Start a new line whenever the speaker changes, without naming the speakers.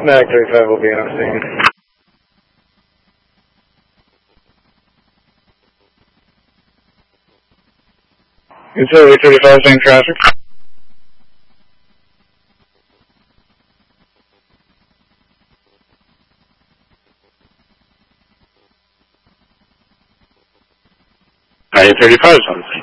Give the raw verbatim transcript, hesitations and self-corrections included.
Mag thirty-five will be on scene. Utility thirty-five, same traffic. Mag thirty-five is on scene.